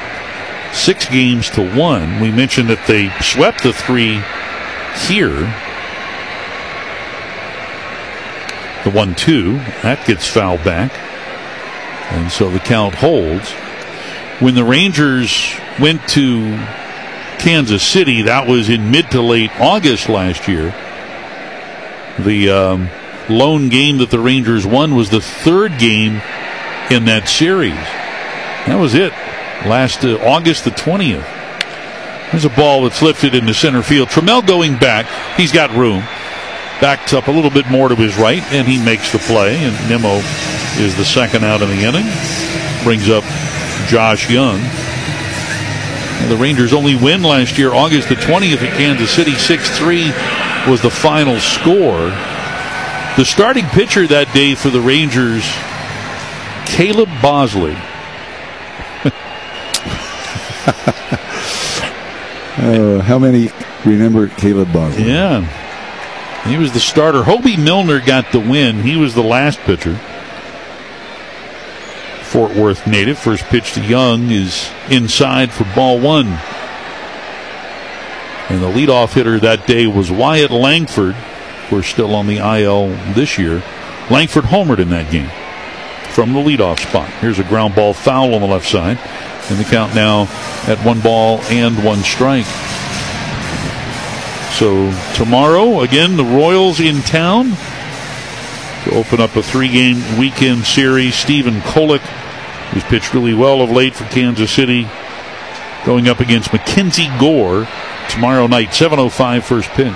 S1: 6-1. We mentioned that they swept the 3 here. The 1-2, that gets fouled back, and so the count holds. When the Rangers went to Kansas City, that was in mid to late August last year. The lone game that the Rangers won was the 3rd game in that series. That was it. Last August the 20th. There's a ball that's lifted into center field. Trammell going back. He's got room. Backs up a little bit more to his right, and he makes the play. And Nimmo is the second out in the inning. Brings up Josh Young. And the Rangers' only win last year, August the 20th at Kansas City, 6-3 was the final score. The starting pitcher that day for the Rangers, Caleb Bosley.
S7: How many remember Caleb Bosley?
S1: Yeah. He was the starter. Hobie Milner got the win. He was the last pitcher. Fort Worth native. First pitch to Young is inside for ball 1. And the leadoff hitter that day was Wyatt Langford. We're still on the IL this year. Langford homered in that game from the leadoff spot. Here's a ground ball foul on the left side. And the count now at 1 ball and 1 strike. So tomorrow, again, the Royals in town to open up a 3-game weekend series. Stephen Kolek, who's pitched really well of late for Kansas City, going up against Mackenzie Gore tomorrow night, 7:05 first pitch.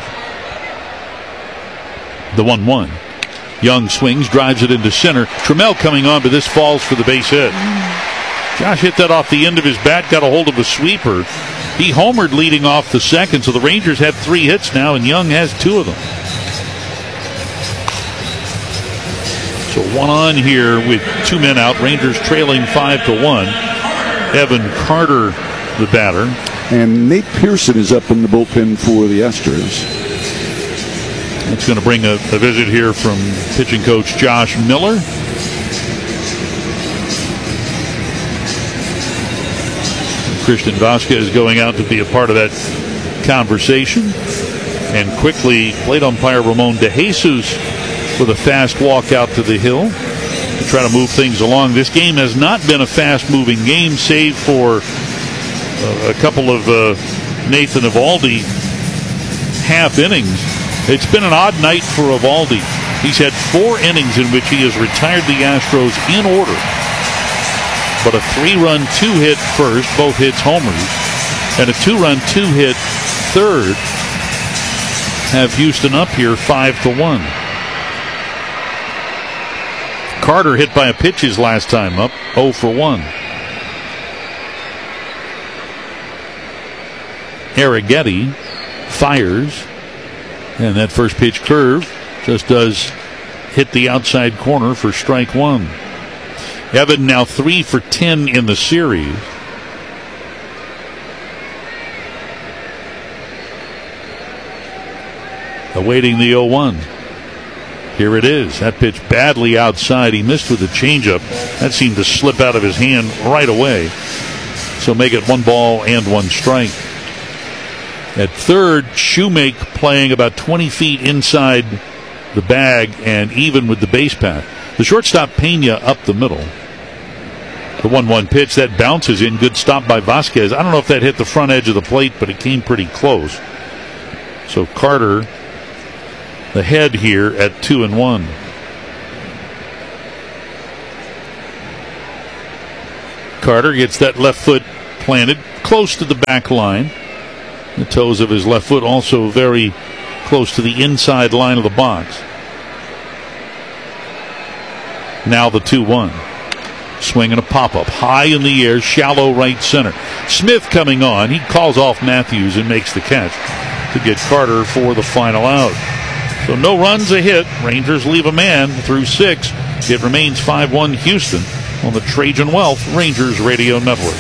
S1: The 1-1. Young swings, drives it into center. Trammell coming on, but this falls for the base hit. Josh hit that off the end of his bat, got a hold of a sweeper. He homered leading off the second, so the Rangers have 3 hits now, and Young has 2 of them. So 1 on here with 2 men out. Rangers trailing 5-1. Evan Carter, the batter.
S7: And Nate Pearson is up in the bullpen for the Astros.
S1: That's going to bring a visit here from pitching coach Josh Miller. Christian Vasquez going out to be a part of that conversation. And quickly, plate umpire Ramon DeJesus with a fast walk out to the hill to try to move things along. This game has not been a fast-moving game, save for a couple of Nathan Eovaldi half innings. It's been an odd night for Eovaldi. He's had 4 innings in which he has retired the Astros in order. But a 3-run 2-hit first, both hits homers, and a 2-run 2-hit third have Houston up here 5-1. Carter hit by a pitch his last time up, 0 for 1. Arrighetti fires, and that first pitch curve just does hit the outside corner for strike 1. Evan now 3 for 10 in the series. Awaiting the 0-1. Here it is. That pitch badly outside. He missed with the changeup. That seemed to slip out of his hand right away. So make it 1 ball and 1 strike. At third, Shoemake playing about 20 feet inside the bag and even with the base path. The shortstop Pena up the middle. The 1-1 pitch, that bounces in. Good stop by Vasquez. I don't know if that hit the front edge of the plate, but it came pretty close. So Carter ahead here at 2-1. Carter gets that left foot planted close to the back line. The toes of his left foot also very close to the inside line of the box. Now the 2-1. Swing and a pop-up. High in the air, shallow right center. Smith coming on. He calls off Matthews and makes the catch to get Carter for the final out. So no runs, a hit. Rangers leave a man through 6. It remains 5-1 Houston on the Trajan Wealth Rangers Radio Network.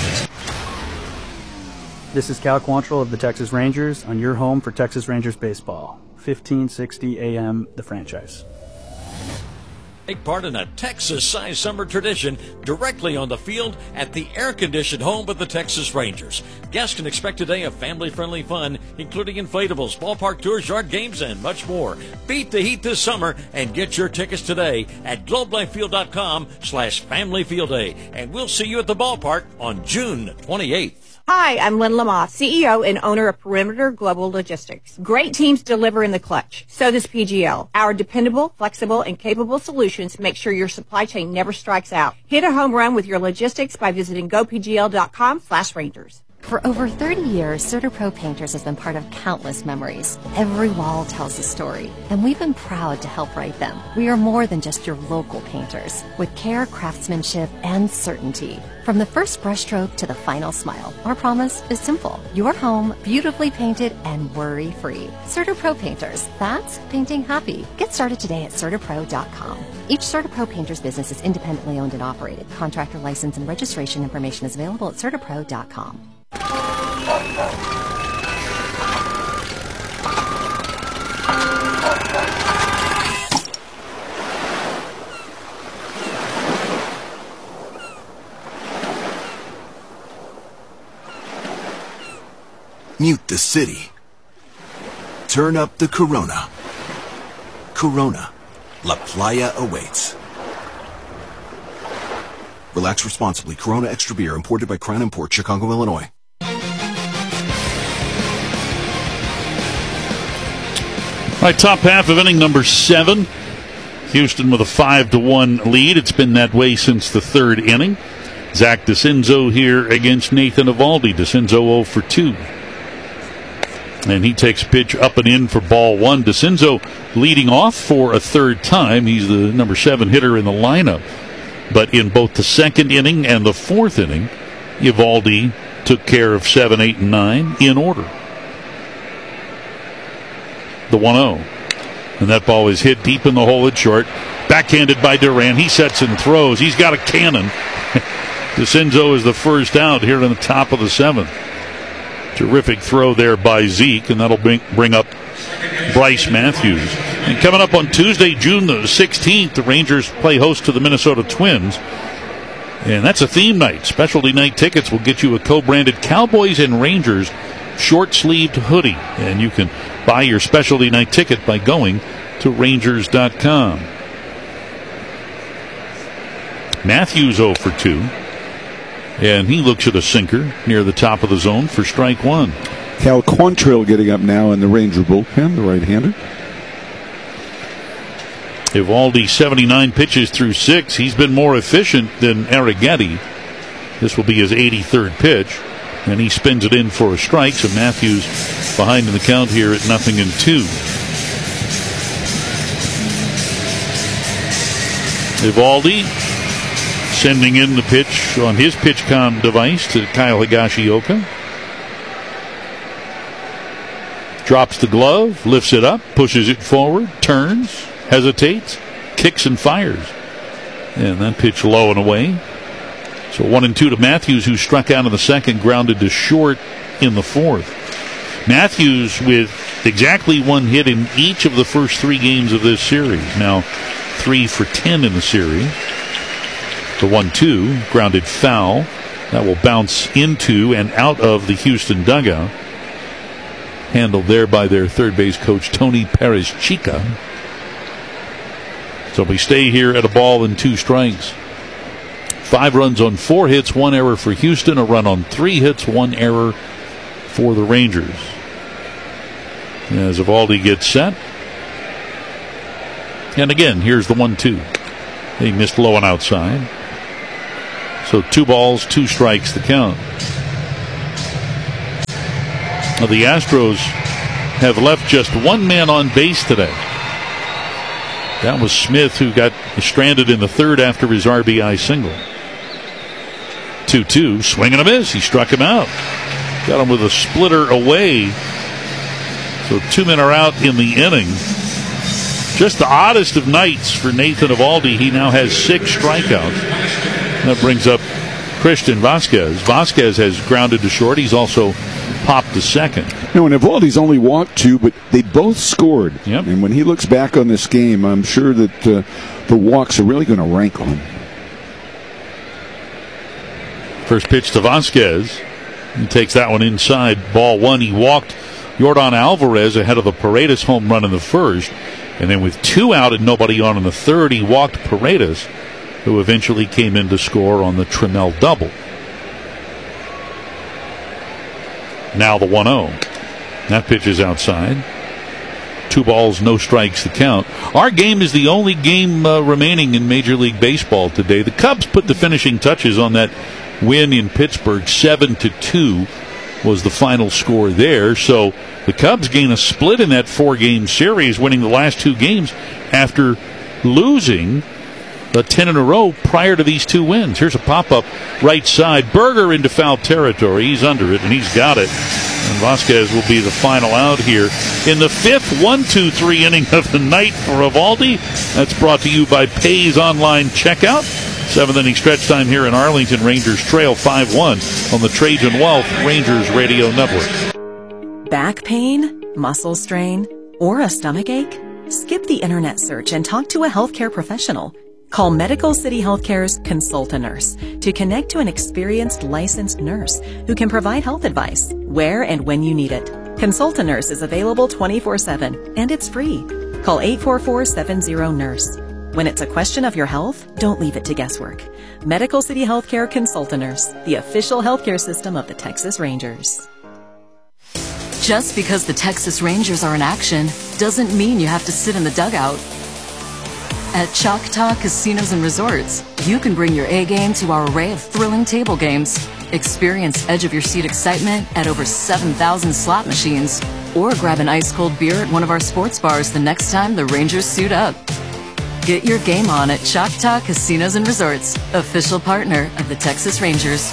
S13: This is Cal Quantrill of the Texas Rangers on your home for Texas Rangers baseball. 1560 AM, The Franchise.
S14: Take part in a Texas-sized summer tradition directly on the field at the air-conditioned home of the Texas Rangers. Guests can expect a day of family-friendly fun, including inflatables, ballpark tours, yard games, and much more. Beat the heat this summer and get your tickets today at globelifefield.com/familyfieldday. And we'll see you at the ballpark on June 28th.
S16: Hi, I'm Lynn Lamar, CEO and owner of Perimeter Global Logistics. Great teams deliver in the clutch. So does PGL. Our dependable, flexible, and capable solutions make sure your supply chain never strikes out. Hit a home run with your logistics by visiting gopgl.com/Rangers.
S17: For over 30 years, CertaPro Painters has been part of countless memories. Every wall tells a story, and we've been proud to help write them. We are more than just your local painters, with care, craftsmanship, and certainty. From the first brushstroke to the final smile, our promise is simple. Your home, beautifully painted and worry-free. CertaPro Painters, that's painting happy. Get started today at CertaPro.com. Each CertaPro Painters business is independently owned and operated. Contractor license and registration information is available at CertaPro.com.
S18: Mute the city. Turn up the Corona. Corona. La Playa awaits. Relax responsibly. Corona Extra Beer, imported by Crown Import, Chicago, Illinois.
S1: All right, top half of inning number 7. Houston with a 5-1 lead. It's been that way since the 3rd inning. Zach DeCinzo here against Nathan Eovaldi. DeCinzo 0 for 2. And he takes a pitch up and in for ball 1. DeCinzo leading off for a 3rd time. He's the number 7 hitter in the lineup. But in both the 2nd inning and the 4th inning, Eovaldi took care of 7, 8, and 9 in order. The 1-0. And that ball is hit deep in the hole at short. Backhanded by Duran. He sets and throws. He's got a cannon. DeCinzo is the first out here in the top of the 7th. Terrific throw there by Zeke, and that'll bring up Bryce Matthews. And coming up on Tuesday, June the 16th, the Rangers play host to the Minnesota Twins. And that's a theme night. Specialty night tickets will get you a co-branded Cowboys and Rangers short-sleeved hoodie. And you can buy your specialty night ticket by going to Rangers.com. Matthews 0 for 2. And he looks at a sinker near the top of the zone for strike 1.
S7: Cal Quantrill getting up now in the Ranger bullpen, the right-hander.
S1: Eovaldi 79 pitches through 6. He's been more efficient than Arrighetti. This will be his 83rd pitch. And he spins it in for a strike. So Matthews behind in the count here at 0-2. Eovaldi sending in the pitch on his PitchCom device to Kyle Higashioka. Drops the glove, lifts it up, pushes it forward, turns, hesitates, kicks and fires. And that pitch low and away. So 1-2 to Matthews, who struck out in the 2nd, grounded to short in the 4th. Matthews with exactly 1 hit in each of the first 3 games of this series. Now 3 for 10 in the series. The 1-2 grounded foul. That will bounce into and out of the Houston dugout. Handled there by their third base coach, Tony Perez-Chica. So we stay here at 1-2 strikes. 5 runs on 4 hits, 1 error for Houston, a run on 3 hits, 1 error for the Rangers. As Eovaldi gets set. And again, here's the 1-2. He missed low and outside. So 2 balls, 2 strikes the count. The Astros have left just one man on base today. That was Smith, who got stranded in the third after his RBI single. 2-2, swing and a miss. He struck him out. Got him with a splitter away. So 2 men are out in the inning. Just the oddest of nights for Nathan Eovaldi. He now has 6 strikeouts. That brings up Christian Vasquez. Vasquez has grounded to short. He's also popped to second.
S7: No, and Eovaldi's only walked 2, but they both scored.
S1: Yep.
S7: And when he looks back on this game, I'm sure that the walks are really going to rankle him.
S1: First pitch to Vasquez. He takes that one inside. Ball 1. He walked Yordan Alvarez ahead of the Paredes home run in the first. And then with 2 out and nobody on in the third, he walked Paredes, who eventually came in to score on the Trammell double. Now the 1-0. That pitch is outside. 2 balls, no strikes to count. Our game is the only game remaining in Major League Baseball today. The Cubs put the finishing touches on that win in Pittsburgh. 7-2 was the final score there. So the Cubs gain a split in that 4-game series, winning the last 2 games after losing 10 in a row prior to these 2 wins. Here's a pop-up right side. Berger into foul territory. He's under it, and he's got it. And Vasquez will be the final out here in the 5th 1-2-3 inning of the night for Eovaldi. That's brought to you by Pays Online Checkout. 7th inning stretch time here in Arlington. Rangers trail 5-1 on the Trajan Wealth Rangers Radio Network.
S11: Back pain, muscle strain, or a stomach ache? Skip the internet search and talk to a healthcare professional. Call Medical City Healthcare's Consult-A-Nurse to connect to an experienced licensed nurse who can provide health advice where and when you need it. Consult-A-Nurse is available 24/7 and it's free. Call 844-70-NURSE. When it's a question of your health, don't leave it to guesswork. Medical City Healthcare Consult-A-Nurse, the official healthcare system of the Texas Rangers.
S12: Just because the Texas Rangers are in action doesn't mean you have to sit in the dugout. At Choctaw Casinos and Resorts, you can bring your A game to our array of thrilling table games. Experience edge-of-your-seat excitement at over 7,000 slot machines. Or grab an ice-cold beer at one of our sports bars the next time the Rangers suit up. Get your game on at Choctaw Casinos and Resorts, official partner of the Texas Rangers.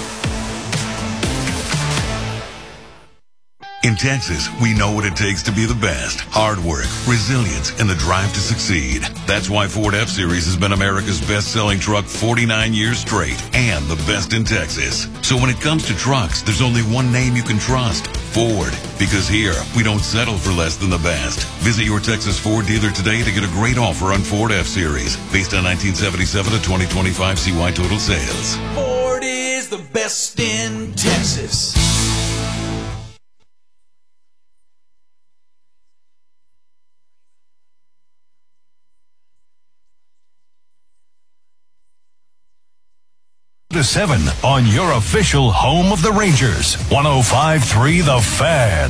S4: In Texas, we know what it takes to be the best. Hard work, resilience, and the drive to succeed. That's why Ford F-Series has been America's best-selling truck 49 years straight and the best in Texas. So when it comes to trucks, there's only one name you can trust, Ford. Because here, we don't settle for less than the best. Visit your Texas Ford dealer today to get a great offer on Ford F-Series based on 1977 to 2025 CY total sales.
S8: Ford is the best in Texas.
S19: To 7 on your official home of the Rangers, 105.3 The Fan.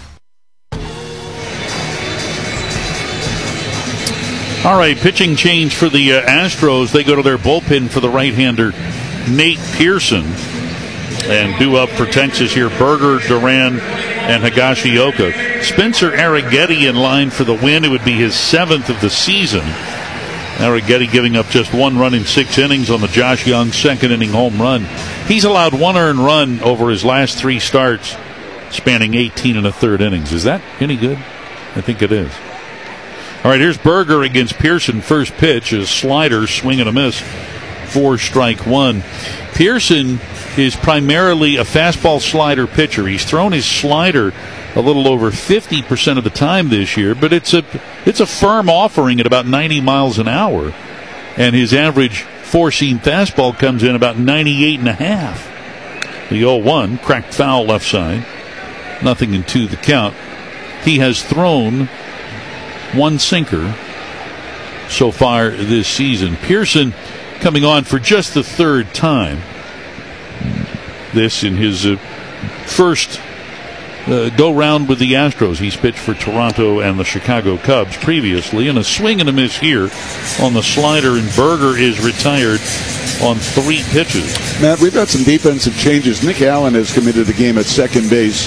S1: All right, pitching change for the Astros. They go to their bullpen for the right-hander Nate Pearson, and due up for Texas here, Berger, Duran, and Higashioka. Spencer Arrighetti in line for the win. It would be his 7th of the season. Arrighetti giving up just 1 run in 6 innings on the Josh Young 2nd inning home run. He's allowed 1 earned run over his last 3 starts, spanning 18 1/3 innings. Is that any good? I think it is. All right, here's Berger against Pearson. First pitch is slider, swing and a miss. 4-1. Pearson is primarily a fastball slider pitcher. He's thrown his slider a little over 50% of the time this year, but it's a firm offering at about 90 miles an hour, and his average 4-seam fastball comes in about 98.5. The 0-1 cracked foul left side, 0-2 the count. He has thrown 1 sinker so far this season. Pearson coming on for just the 3rd time. This in his first go-round with the Astros. He's pitched for Toronto and the Chicago Cubs previously, and a swing and a miss here on the slider, and Berger is retired on 3 pitches.
S7: Matt, we've got some defensive changes. Nick Allen has committed the game at second base.